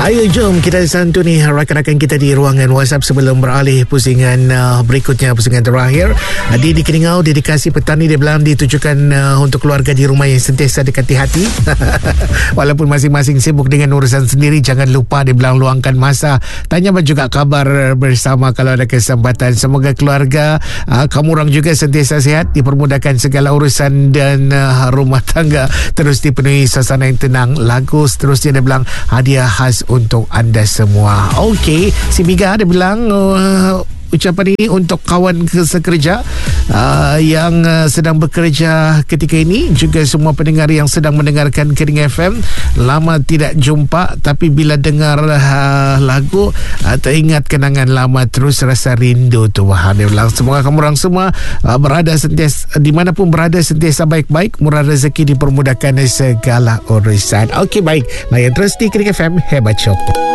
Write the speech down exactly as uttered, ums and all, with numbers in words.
Ayo jom kita santuni rakan-rakan kita di ruangan WhatsApp sebelum beralih pusingan uh, berikutnya, pusingan terakhir. Uh, di di Keningau, dedikasi petani dia bilang ditujukan uh, untuk keluarga di rumah yang sentiasa dekati hati. Walaupun masing-masing sibuk dengan urusan sendiri, jangan lupa dia bilang luangkan masa tanya juga kabar bersama kalau ada kesempatan. Semoga keluarga uh, kamu orang juga sentiasa sihat, dipermudahkan segala urusan dan uh, rumah tangga terus dipenuhi suasana yang tenang. Lagu seterusnya dia bilang hadiah khas untuk anda semua. Okey, si Miga dia bilang uh, ucapan ini untuk kawan sekerja uh, yang uh, sedang bekerja ketika ini, juga semua pendengar yang sedang mendengarkan Kering F M. Lama tidak jumpa, tapi bila dengar uh, lagu uh, teringat kenangan lama, terus rasa rindu tu. Wah, dia bilang semoga kamu orang semua uh, berada sentiasa, dimanapun berada sentiasa baik-baik, murah rezeki, dipermudahkan segala urusan. Okey, baik, layan terus di Kering F M. Hebat Shop.